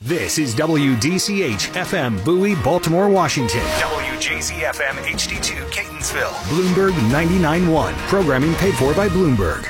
This is WDCH FM Bowie, Baltimore, Washington. WJZ FM HD2 Catonsville. Bloomberg 99.1. Programming paid for by Bloomberg.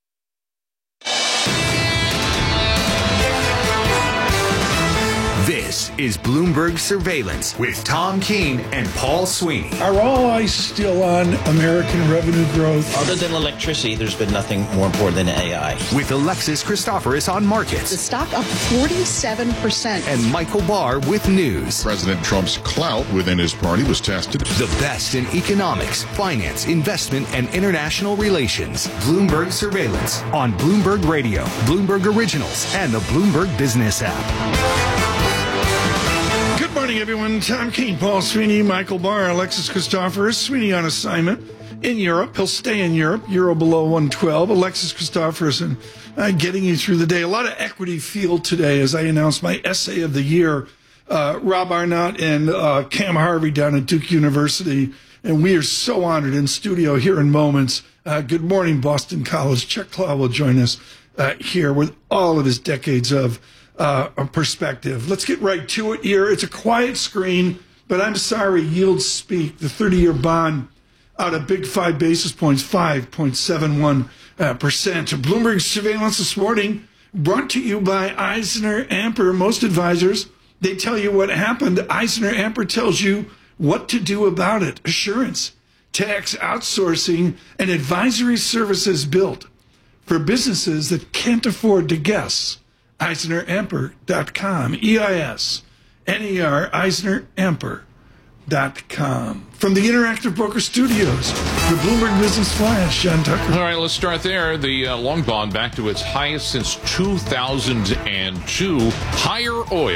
This is Bloomberg Surveillance with Tom Keene and Paul Sweeney. Are all eyes still on American revenue growth? Other than electricity, there's been nothing more important than AI. With Alexis Christoforous on markets. The stock up 47%. And Michael Barr with news. President Trump's clout within his party was tested. The best in economics, finance, investment, and international relations. Bloomberg Surveillance on Bloomberg Radio, Bloomberg Originals, and the Bloomberg Business app. Good morning, everyone. Tom Keene, Paul Sweeney, Michael Barr, Alexis Christoforous. Sweeney on assignment in Europe. He'll stay in Europe. Euro below 112. Alexis Christoforous and getting you through the day. A lot of equity field today as I announced my essay of the year. Rob Arnott and Cam Harvey down at Duke University. And we are so honored in studio here in moments. Good morning, Boston College. Chuck Claw will join us here with all of his decades of perspective. Let's get right to it here. It's a quiet screen, but I'm sorry, yields speak. The 30-year bond out of big 5 basis points, 5.71%. Bloomberg Surveillance this morning brought to you by EisnerAmper. Most advisors, they tell you what happened. EisnerAmper tells you what to do about it. Assurance, tax outsourcing, and advisory services built for businesses that can't afford to guess. EisnerAmper.com. EISNER, EisnerAmper.com. From the Interactive Broker Studios, the Bloomberg Business Flash, John Tucker. All right, let's start there. The long bond back to its highest since 2002. Higher oil.